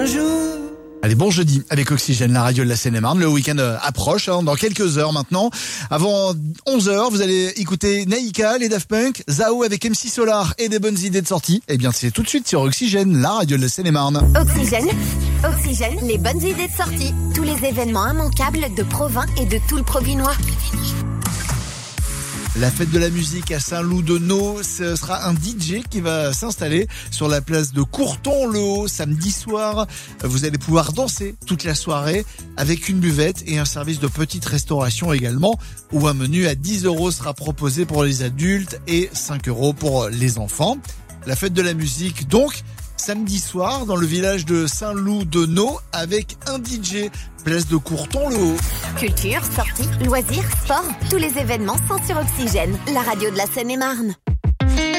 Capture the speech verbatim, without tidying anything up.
un jour. Allez, bon jeudi avec Oxygène, la radio de la Seine-et-Marne. Le week-end approche hein, dans quelques heures maintenant. Avant onze heures, vous allez écouter Naïka, les Daft Punk, Zao avec M C Solar et des bonnes idées de sortie. Eh bien, c'est tout de suite sur Oxygène, la radio de la Seine-et-Marne. Oxygène, Oxygène, les bonnes idées de sortie. Tous les événements immanquables de Provins et de tout le Provinois. La fête de la musique à Saint-Loup-de-Nault, ce sera un D J qui va s'installer sur la place de Courton-le-Haut samedi soir. Vous allez pouvoir danser toute la soirée avec une buvette et un service de petite restauration également, où un menu à dix euros sera proposé pour les adultes et cinq euros pour les enfants. La fête de la musique donc samedi soir dans le village de Saint-Loup-de-Nault avec un D J, place de Courton-le-Haut. Culture, sorties, loisirs, sport, tous les événements sont sur Oxygène, la radio de la Seine-et-Marne.